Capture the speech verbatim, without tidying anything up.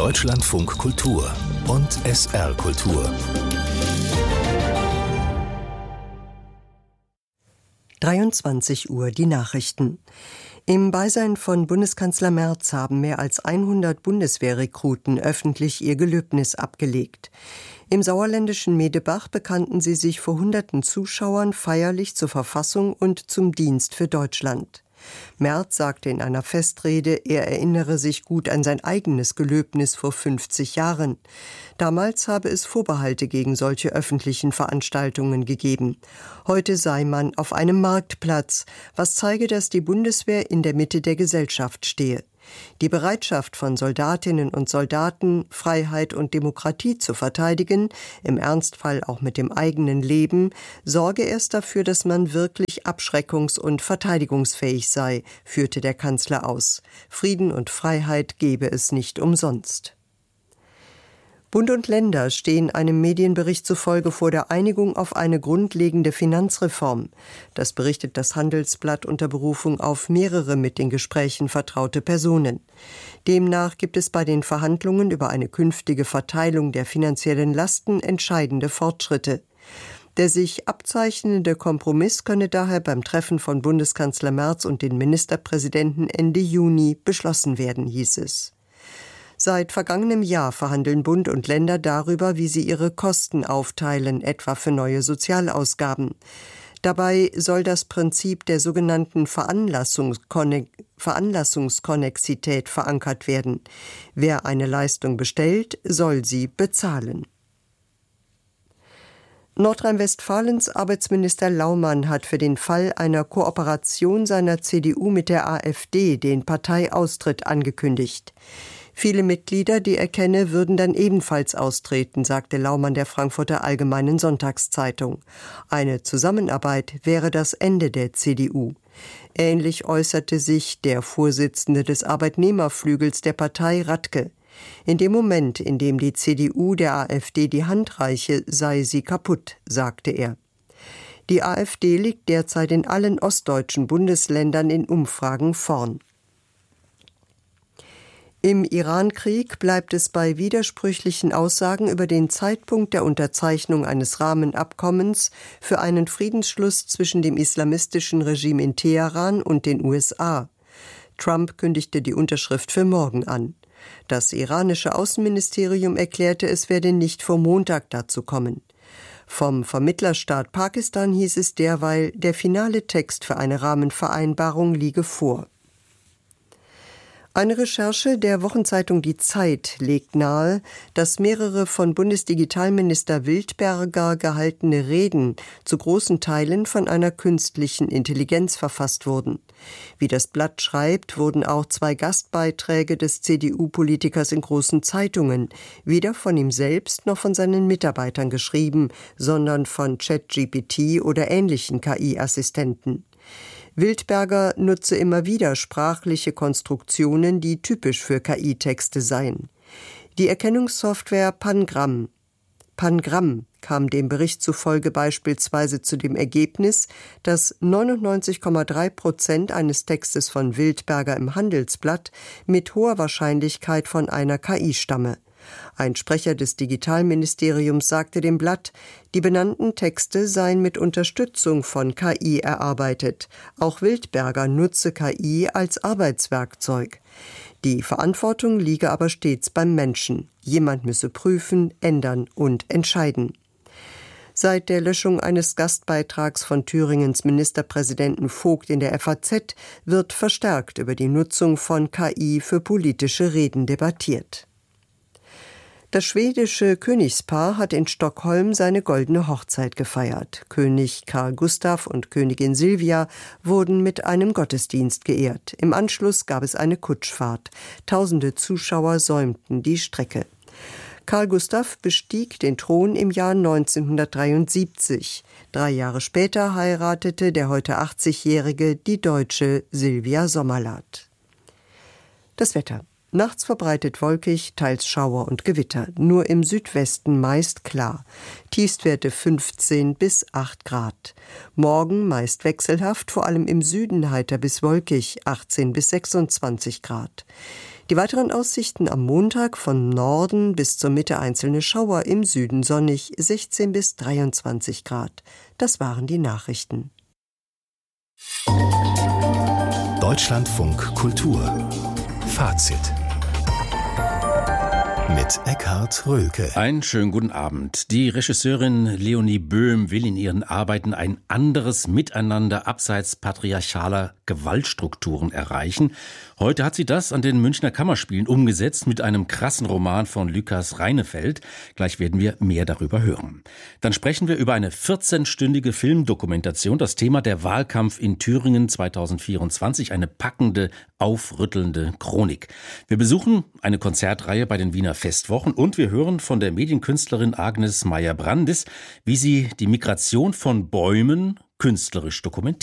Deutschlandfunk Kultur und S R Kultur. dreiundzwanzig Uhr die Nachrichten. Im Beisein von Bundeskanzler Merz haben mehr als hundert Bundeswehrrekruten öffentlich ihr Gelöbnis abgelegt. Im sauerländischen Medebach bekannten sie sich vor hunderten Zuschauern feierlich zur Verfassung und zum Dienst für Deutschland. Merz sagte in einer Festrede, er erinnere sich gut an sein eigenes Gelöbnis vor fünfzig Jahren. Damals habe es Vorbehalte gegen solche öffentlichen Veranstaltungen gegeben. Heute sei man auf einem Marktplatz, was zeige, dass die Bundeswehr in der Mitte der Gesellschaft stehe. Die Bereitschaft von Soldatinnen und Soldaten, Freiheit und Demokratie zu verteidigen, im Ernstfall auch mit dem eigenen Leben, sorge erst dafür, dass man wirklich abschreckungs- und verteidigungsfähig sei, führte der Kanzler aus. Frieden und Freiheit gebe es nicht umsonst. Bund und Länder stehen einem Medienbericht zufolge vor der Einigung auf eine grundlegende Finanzreform. Das berichtet das Handelsblatt unter Berufung auf mehrere mit den Gesprächen vertraute Personen. Demnach gibt es bei den Verhandlungen über eine künftige Verteilung der finanziellen Lasten entscheidende Fortschritte. Der sich abzeichnende Kompromiss könne daher beim Treffen von Bundeskanzler Merz und den Ministerpräsidenten Ende Juni beschlossen werden, hieß es. Seit vergangenem Jahr verhandeln Bund und Länder darüber, wie sie ihre Kosten aufteilen, etwa für neue Sozialausgaben. Dabei soll das Prinzip der sogenannten Veranlassungskonne- Veranlassungskonnexität verankert werden. Wer eine Leistung bestellt, soll sie bezahlen. Nordrhein-Westfalens Arbeitsminister Laumann hat für den Fall einer Kooperation seiner C D U mit der AfD den Parteiaustritt angekündigt. Viele Mitglieder, die er kenne, würden dann ebenfalls austreten, sagte Laumann der Frankfurter Allgemeinen Sonntagszeitung. Eine Zusammenarbeit wäre das Ende der C D U. Ähnlich äußerte sich der Vorsitzende des Arbeitnehmerflügels der Partei, Radke. In dem Moment, in dem die C D U der AfD die Hand reiche, sei sie kaputt, sagte er. Die AfD liegt derzeit in allen ostdeutschen Bundesländern in Umfragen vorn. Im Irankrieg bleibt es bei widersprüchlichen Aussagen über den Zeitpunkt der Unterzeichnung eines Rahmenabkommens für einen Friedensschluss zwischen dem islamistischen Regime in Teheran und den U S A. Trump kündigte die Unterschrift für morgen an. Das iranische Außenministerium erklärte, es werde nicht vor Montag dazu kommen. Vom Vermittlerstaat Pakistan hieß es derweil, der finale Text für eine Rahmenvereinbarung liege vor. Eine Recherche der Wochenzeitung Die Zeit legt nahe, dass mehrere von Bundesdigitalminister Wildberger gehaltene Reden zu großen Teilen von einer künstlichen Intelligenz verfasst wurden. Wie das Blatt schreibt, wurden auch zwei Gastbeiträge des C D U-Politikers in großen Zeitungen weder von ihm selbst noch von seinen Mitarbeitern geschrieben, sondern von ChatGPT oder ähnlichen K I-Assistenten. Wildberger nutze immer wieder sprachliche Konstruktionen, die typisch für K I-Texte seien. Die Erkennungssoftware Pangramm, Pangramm kam dem Bericht zufolge beispielsweise zu dem Ergebnis, dass neunundneunzig Komma drei Prozent eines Textes von Wildberger im Handelsblatt mit hoher Wahrscheinlichkeit von einer K I stamme. Ein Sprecher des Digitalministeriums sagte dem Blatt, die benannten Texte seien mit Unterstützung von K I erarbeitet. Auch Wildberger nutze K I als Arbeitswerkzeug. Die Verantwortung liege aber stets beim Menschen. Jemand müsse prüfen, ändern und entscheiden. Seit der Löschung eines Gastbeitrags von Thüringens Ministerpräsidenten Vogt in der F A Z wird verstärkt über die Nutzung von K I für politische Reden debattiert. Das schwedische Königspaar hat in Stockholm seine goldene Hochzeit gefeiert. König Carl Gustaf und Königin Silvia wurden mit einem Gottesdienst geehrt. Im Anschluss gab es eine Kutschfahrt. Tausende Zuschauer säumten die Strecke. Carl Gustaf bestieg den Thron im Jahr neunzehnhundertdreiundsiebzig. Drei Jahre später heiratete der heute achtzigjährige die Deutsche Silvia Sommerlath. Das Wetter. Nachts verbreitet wolkig, teils Schauer und Gewitter. Nur im Südwesten meist klar. Tiefstwerte fünfzehn bis acht Grad. Morgen meist wechselhaft, vor allem im Süden heiter bis wolkig, achtzehn bis sechsundzwanzig Grad. Die weiteren Aussichten am Montag: von Norden bis zur Mitte einzelne Schauer, im Süden sonnig, sechzehn bis dreiundzwanzig Grad. Das waren die Nachrichten. Deutschlandfunk Kultur Fazit mit Eckhard Rölke. Einen schönen guten Abend. Die Regisseurin Leonie Böhm will in ihren Arbeiten ein anderes Miteinander abseits patriarchaler Gewaltstrukturen erreichen. Heute hat sie das an den Münchner Kammerspielen umgesetzt mit einem krassen Roman von Lukas Reinefeld. Gleich werden wir mehr darüber hören. Dann sprechen wir über eine vierzehnstündige Filmdokumentation, das Thema der Wahlkampf in Thüringen zweitausendvierundzwanzig, eine packende, aufrüttelnde Chronik. Wir besuchen eine Konzertreihe bei den Wiener Festwochen und wir hören von der Medienkünstlerin Agnes Meyer-Brandis, wie sie die Migration von Bäumen künstlerisch dokumentiert.